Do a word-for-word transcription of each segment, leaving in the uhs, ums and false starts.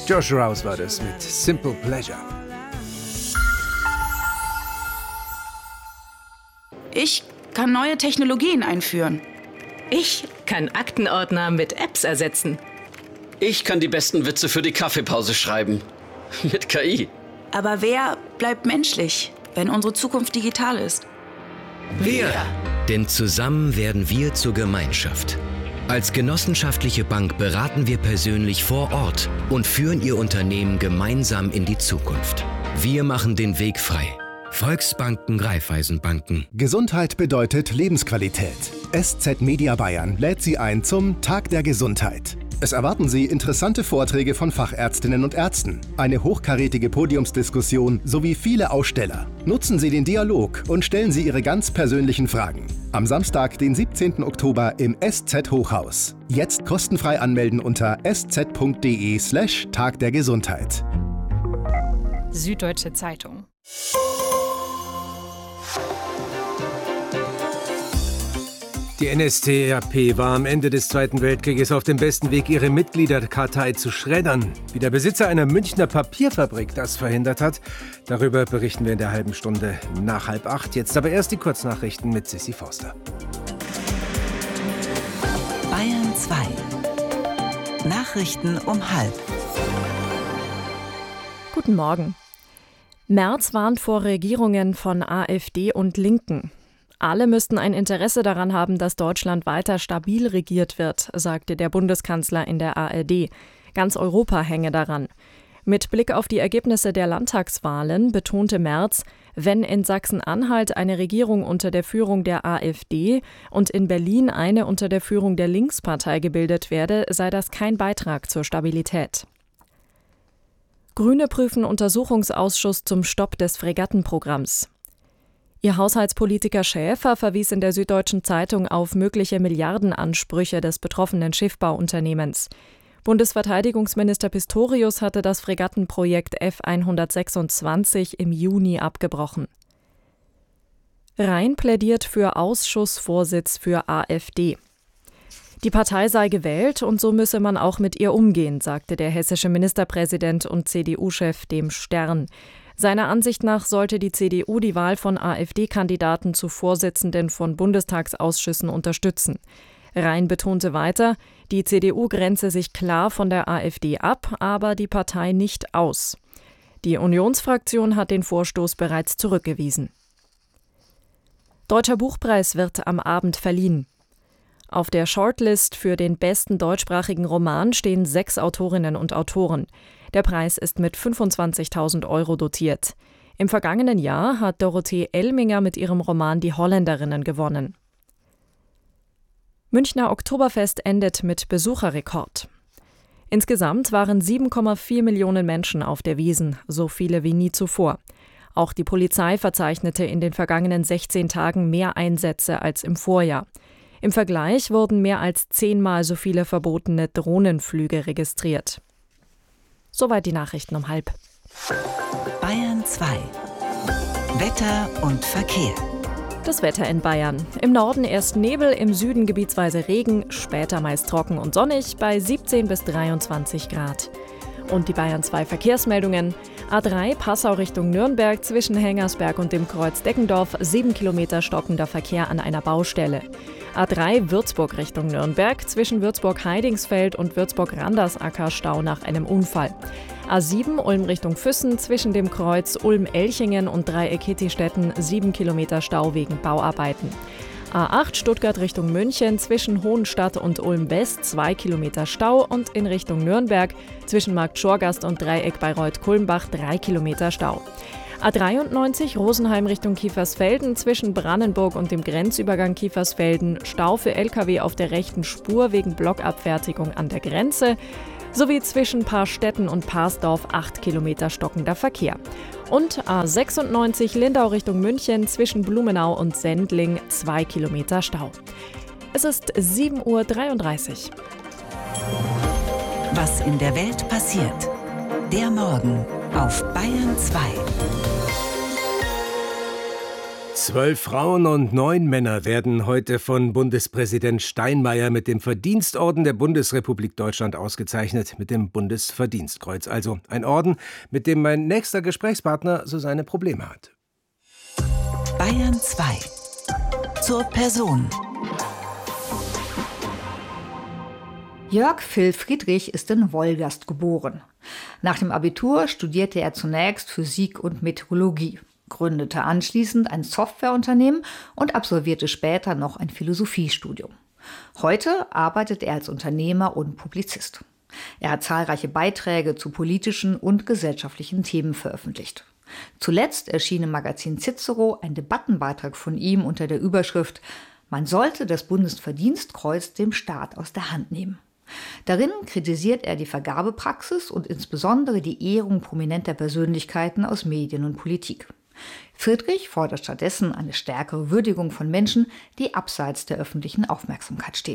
Josh Rouse war das mit Simple Pleasure. Ich kann neue Technologien einführen. Ich kann Aktenordner mit Apps ersetzen. Ich kann die besten Witze für die Kaffeepause schreiben. Mit K I. Aber wer bleibt menschlich, wenn unsere Zukunft digital ist? Wir! Denn zusammen werden wir zur Gemeinschaft. Als genossenschaftliche Bank beraten wir persönlich vor Ort und führen Ihr Unternehmen gemeinsam in die Zukunft. Wir machen den Weg frei. Volksbanken, Raiffeisenbanken. Gesundheit bedeutet Lebensqualität. S Z Media Bayern lädt Sie ein zum Tag der Gesundheit. Es erwarten Sie interessante Vorträge von Fachärztinnen und Ärzten, eine hochkarätige Podiumsdiskussion sowie viele Aussteller. Nutzen Sie den Dialog und stellen Sie Ihre ganz persönlichen Fragen. Am Samstag, den siebzehnten Oktober im S Z Hochhaus. Jetzt kostenfrei anmelden unter sz.de slash Tag der Gesundheit. Süddeutsche Zeitung. Die N S D A P war am Ende des Zweiten Weltkrieges auf dem besten Weg, ihre Mitgliederkartei zu schreddern. Wie der Besitzer einer Münchner Papierfabrik das verhindert hat, darüber berichten wir in der halben Stunde nach halb acht. Jetzt aber erst die Kurznachrichten mit Sissi Forster. Bayern zwei. Nachrichten um halb. Guten Morgen. Merz warnt vor Regierungen von AfD und Linken. Alle müssten ein Interesse daran haben, dass Deutschland weiter stabil regiert wird, sagte der Bundeskanzler in der A R D. Ganz Europa hänge daran. Mit Blick auf die Ergebnisse der Landtagswahlen betonte Merz, wenn in Sachsen-Anhalt eine Regierung unter der Führung der AfD und in Berlin eine unter der Führung der Linkspartei gebildet werde, sei das kein Beitrag zur Stabilität. Grüne prüfen Untersuchungsausschuss zum Stopp des Fregattenprogramms. Ihr Haushaltspolitiker Schäfer verwies in der Süddeutschen Zeitung auf mögliche Milliardenansprüche des betroffenen Schiffbauunternehmens. Bundesverteidigungsminister Pistorius hatte das Fregattenprojekt F hundertsechsundzwanzig im Juni abgebrochen. Rhein plädiert für Ausschussvorsitz für AfD. Die Partei sei gewählt und so müsse man auch mit ihr umgehen, sagte der hessische Ministerpräsident und C D U-Chef dem Stern. Seiner Ansicht nach sollte die C D U die Wahl von AfD-Kandidaten zu Vorsitzenden von Bundestagsausschüssen unterstützen. Rhein betonte weiter, die C D U grenze sich klar von der AfD ab, aber die Partei nicht aus. Die Unionsfraktion hat den Vorstoß bereits zurückgewiesen. Deutscher Buchpreis wird am Abend verliehen. Auf der Shortlist für den besten deutschsprachigen Roman stehen sechs Autorinnen und Autoren. Der Preis ist mit fünfundzwanzigtausend Euro dotiert. Im vergangenen Jahr hat Dorothee Elminger mit ihrem Roman Die Holländerinnen gewonnen. Münchner Oktoberfest endet mit Besucherrekord. Insgesamt waren sieben Komma vier Millionen Menschen auf der Wiesn, so viele wie nie zuvor. Auch die Polizei verzeichnete in den vergangenen sechzehn Tagen mehr Einsätze als im Vorjahr. Im Vergleich wurden mehr als zehnmal so viele verbotene Drohnenflüge registriert. Soweit die Nachrichten um halb. Bayern zwei. Wetter und Verkehr. Das Wetter in Bayern. Im Norden erst Nebel, im Süden gebietsweise Regen, später meist trocken und sonnig bei siebzehn bis dreiundzwanzig Grad. Und die Bayern zwei Verkehrsmeldungen. A drei Passau Richtung Nürnberg zwischen Hengersberg und dem Kreuz Deckendorf, sieben Kilometer stockender Verkehr an einer Baustelle. A drei Würzburg Richtung Nürnberg zwischen Würzburg-Heidingsfeld und Würzburg-Randersacker Stau nach einem Unfall. A sieben Ulm Richtung Füssen zwischen dem Kreuz Ulm-Elchingen und Dreieck-Hittistetten, sieben Kilometer Stau wegen Bauarbeiten. A acht Stuttgart Richtung München zwischen Hohenstadt und Ulm West, zwei Kilometer Stau und in Richtung Nürnberg zwischen Markt Schorgast und Dreieck Bayreuth-Kulmbach, drei Kilometer Stau. A dreiundneunzig Rosenheim Richtung Kiefersfelden zwischen Brannenburg und dem Grenzübergang Kiefersfelden, Stau für L K W auf der rechten Spur wegen Blockabfertigung an der Grenze, sowie zwischen Paarstetten und Parsdorf acht Kilometer stockender Verkehr. Und A sechsundneunzig Lindau Richtung München zwischen Blumenau und Sendling, zwei Kilometer Stau. Es ist sieben Uhr dreiunddreißig. Was in der Welt passiert. Der Morgen auf Bayern zwei. Zwölf Frauen und neun Männer werden heute von Bundespräsident Steinmeier mit dem Verdienstorden der Bundesrepublik Deutschland ausgezeichnet, mit dem Bundesverdienstkreuz. Also ein Orden, mit dem mein nächster Gesprächspartner so seine Probleme hat. Bayern zwei. Zur Person. Jörg Phil Friedrich ist in Wolgast geboren. Nach dem Abitur studierte er zunächst Physik und Meteorologie, gründete anschließend ein Softwareunternehmen und absolvierte später noch ein Philosophiestudium. Heute arbeitet er als Unternehmer und Publizist. Er hat zahlreiche Beiträge zu politischen und gesellschaftlichen Themen veröffentlicht. Zuletzt erschien im Magazin Cicero ein Debattenbeitrag von ihm unter der Überschrift „Man sollte das Bundesverdienstkreuz dem Staat aus der Hand nehmen". Darin kritisiert er die Vergabepraxis und insbesondere die Ehrung prominenter Persönlichkeiten aus Medien und Politik. Friedrich fordert stattdessen eine stärkere Würdigung von Menschen, die abseits der öffentlichen Aufmerksamkeit stehen.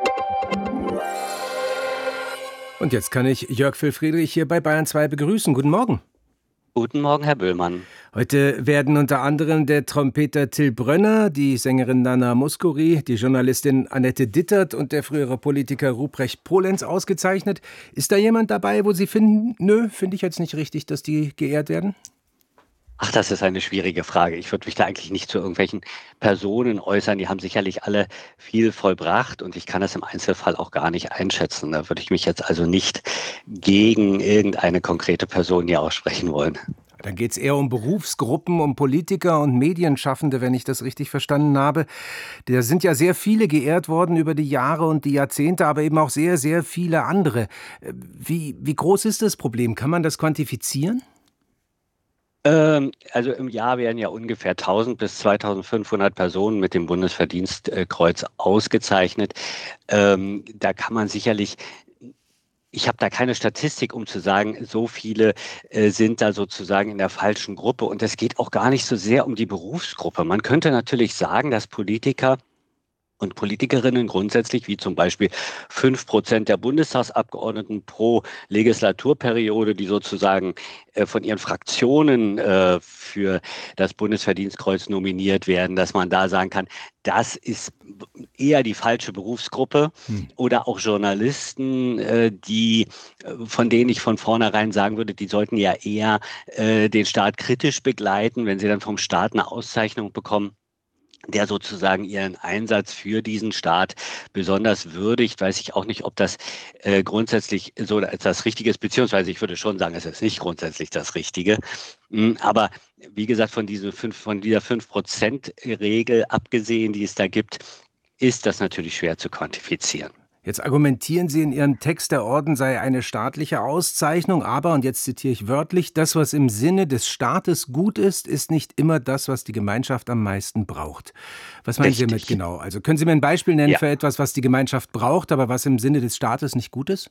Und jetzt kann ich Jörg Phil Friedrich hier bei Bayern zwei begrüßen. Guten Morgen. Guten Morgen, Herr Böhlmann. Heute werden unter anderem der Trompeter Till Brönner, die Sängerin Nana Mouskouri, die Journalistin Annette Dittert und der frühere Politiker Ruprecht Polenz ausgezeichnet. Ist da jemand dabei, wo Sie finden, nö, finde ich jetzt nicht richtig, dass die geehrt werden? Ach, das ist eine schwierige Frage. Ich würde mich da eigentlich nicht zu irgendwelchen Personen äußern. Die haben sicherlich alle viel vollbracht und ich kann das im Einzelfall auch gar nicht einschätzen. Da würde ich mich jetzt also nicht gegen irgendeine konkrete Person hier aussprechen wollen. Dann geht es eher um Berufsgruppen, um Politiker und Medienschaffende, wenn ich das richtig verstanden habe. Da sind ja sehr viele geehrt worden über die Jahre und die Jahrzehnte, aber eben auch sehr, sehr viele andere. Wie, wie groß ist das Problem? Kann man das quantifizieren? Also im Jahr werden ja ungefähr tausend bis zweitausendfünfhundert Personen mit dem Bundesverdienstkreuz ausgezeichnet. Ähm, da kann man sicherlich, ich habe da keine Statistik, um zu sagen, so viele äh, sind da sozusagen in der falschen Gruppe. Und es geht auch gar nicht so sehr um die Berufsgruppe. Man könnte natürlich sagen, dass Politiker und Politikerinnen grundsätzlich, wie zum Beispiel fünf Prozent der Bundestagsabgeordneten pro Legislaturperiode, die sozusagen äh, von ihren Fraktionen äh, für das Bundesverdienstkreuz nominiert werden, dass man da sagen kann, das ist eher die falsche Berufsgruppe. Hm. Oder auch Journalisten, äh, die, von denen ich von vornherein sagen würde, die sollten ja eher äh, den Staat kritisch begleiten, wenn sie dann vom Staat eine Auszeichnung bekommen, der sozusagen ihren Einsatz für diesen Staat besonders würdigt. Weiß ich auch nicht, ob das äh, grundsätzlich so das Richtige ist, beziehungsweise ich würde schon sagen, es ist nicht grundsätzlich das Richtige. Aber wie gesagt, von, diese fünf, von dieser fünf Prozent Regel abgesehen, die es da gibt, ist das natürlich schwer zu quantifizieren. Jetzt argumentieren Sie in Ihrem Text, der Orden sei eine staatliche Auszeichnung, aber, und jetzt zitiere ich wörtlich, das, was im Sinne des Staates gut ist, ist nicht immer das, was die Gemeinschaft am meisten braucht. Was meinen Richtig. Sie damit genau? Also können Sie mir ein Beispiel nennen Ja. für etwas, was die Gemeinschaft braucht, aber was im Sinne des Staates nicht gut ist?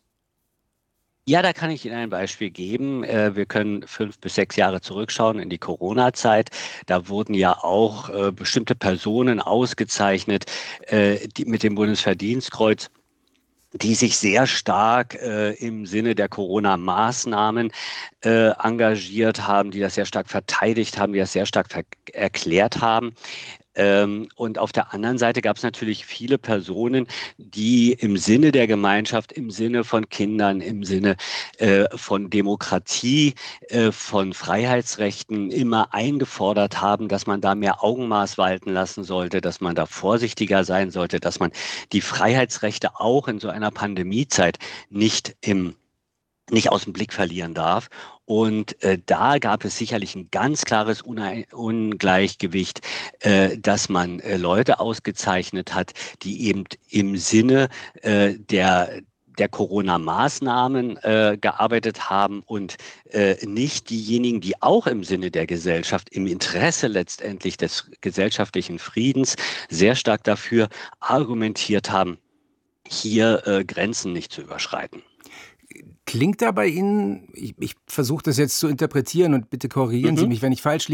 Ja, da kann ich Ihnen ein Beispiel geben. Wir können fünf bis sechs Jahre zurückschauen in die Corona-Zeit. Da wurden ja auch bestimmte Personen ausgezeichnet, die mit dem Bundesverdienstkreuz, die sich sehr stark äh, im Sinne der Corona-Maßnahmen äh, engagiert haben, die das sehr stark verteidigt haben, die das sehr stark ver- erklärt haben. Ähm, und auf der anderen Seite gab es natürlich viele Personen, die im Sinne der Gemeinschaft, im Sinne von Kindern, im Sinne äh, von Demokratie, äh, von Freiheitsrechten immer eingefordert haben, dass man da mehr Augenmaß walten lassen sollte, dass man da vorsichtiger sein sollte, dass man die Freiheitsrechte auch in so einer Pandemiezeit nicht im nicht aus dem Blick verlieren darf. Und äh, da gab es sicherlich ein ganz klares Une- Ungleichgewicht, äh, dass man äh, Leute ausgezeichnet hat, die eben im Sinne äh, der der Corona-Maßnahmen äh, gearbeitet haben und äh, nicht diejenigen, die auch im Sinne der Gesellschaft, im Interesse letztendlich des gesellschaftlichen Friedens sehr stark dafür argumentiert haben, hier äh, Grenzen nicht zu überschreiten. Klingt da bei Ihnen, ich, ich versuche das jetzt zu interpretieren und bitte korrigieren mhm. Sie mich, wenn ich falsch liege,